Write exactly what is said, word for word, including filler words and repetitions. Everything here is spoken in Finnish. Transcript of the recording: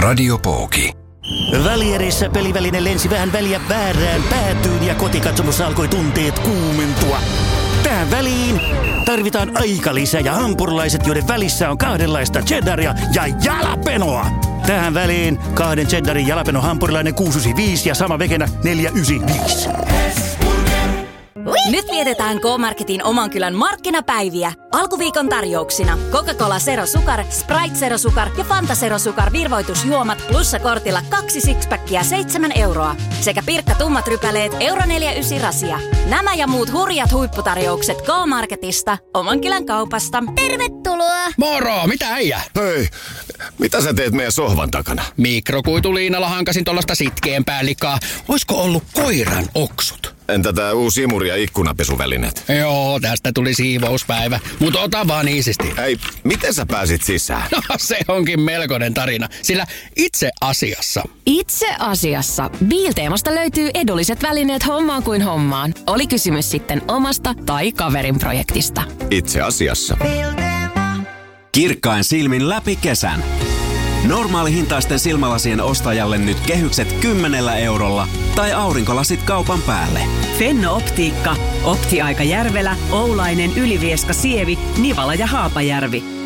Radio Pooki. Välierissä peliväline lensi vähän väliä väärään päätyyn ja kotikatsomossa alkoi tunteet kuumentua. Tähän väliin tarvitaan aikalisä ja hampurilaiset, joiden välissä on kahdenlaista cheddaria ja jalapenoa. Tähän väliin kahden cheddarin jalapeno hampurilainen kuusi yhdeksänkymmentäviisi ja sama vegenä neljä yhdeksänkymmentäviisi. Nyt vietetään K-Marketin oman kylän markkinapäiviä. Alkuviikon tarjouksina Coca-Cola Zero Sukar, Sprite Zero Sukar ja Fanta Zero Sukar virvoitusjuomat plussakortilla kaksi sixpackia seitsemän euroa. Sekä Pirkka tummat rypäleet euro neljä ysi rasia. Nämä ja muut hurjat huipputarjoukset K-Marketista, oman kylän kaupasta. Tervetuloa! Moro, mitä äijä? Hei, mitä sä teet meidän sohvan takana? Mikrokuituliinalla hankasin tuollaista sitkeämpää likaa. Oisko ollut koiran oksut? Entä tää uusi imuri- ja ikkunapesuvälineet? Joo, tästä tuli siivouspäivä, mutta ota vaan iisisti. Hei, miten sä pääsit sisään? No se onkin melkoinen tarina, sillä itse asiassa. Itse asiassa Biilteemasta löytyy edulliset välineet hommaan kuin hommaan. Oli kysymys sitten omasta tai kaverin projektista. Itse asiassa. Kirkkain silmin läpi kesän. Normaalihintaisten silmälasien ostajalle nyt kehykset kymmenellä eurolla tai aurinkolasit kaupan päälle. Fenno Optiikka, Optiaika Järvelä, Oulainen, Ylivieska, Sievi, Nivala ja Haapajärvi.